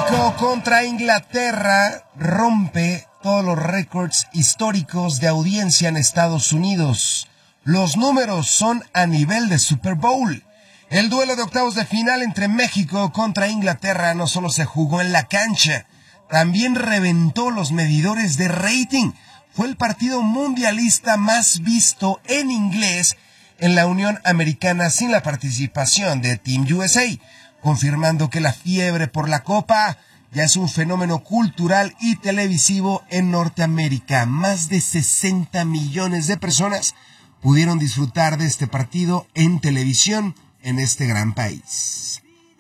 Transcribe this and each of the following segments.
México contra Inglaterra rompe todos los récords históricos de audiencia en Estados Unidos. Los números son a nivel de Super Bowl. El duelo de octavos de final entre México contra Inglaterra no solo se jugó en la cancha, también reventó los medidores de rating. Fue el partido mundialista más visto en inglés en la Unión Americana sin la participación de Team USA, confirmando que la fiebre por la Copa ya es un fenómeno cultural y televisivo en Norteamérica. Más de 60 millones de personas pudieron disfrutar de este partido en televisión en este gran país.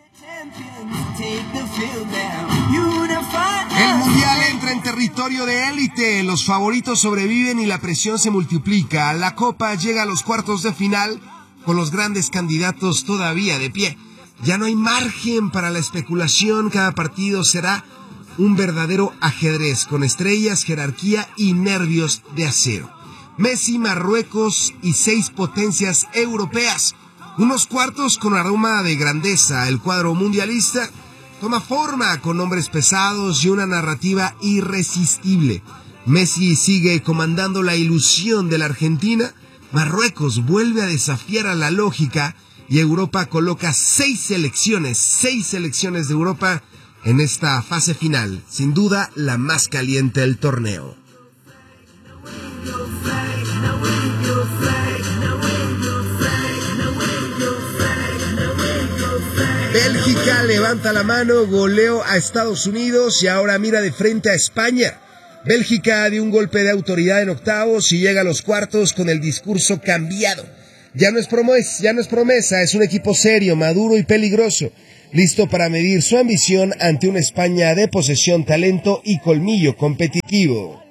El Mundial entra en territorio de élite, los favoritos sobreviven y la presión se multiplica. La Copa llega a los cuartos de final con los grandes candidatos todavía de pie. Ya no hay margen para la especulación, cada partido será un verdadero ajedrez, con estrellas, jerarquía y nervios de acero. Messi, Marruecos y 6 potencias europeas. Unos cuartos con aroma de grandeza. El cuadro mundialista toma forma con nombres pesados y una narrativa irresistible. Messi sigue comandando la ilusión de la Argentina. Marruecos vuelve a desafiar a la lógica y Europa coloca 6 selecciones de Europa en esta fase final. Sin duda, la más caliente del torneo. Bélgica levanta la mano, goleó a Estados Unidos y ahora mira de frente a España. Bélgica dio un golpe de autoridad en octavos y llega a los cuartos con el discurso cambiado. Ya no es promesa, es un equipo serio, maduro y peligroso, listo para medir su ambición ante una España de posesión, talento y colmillo competitivo.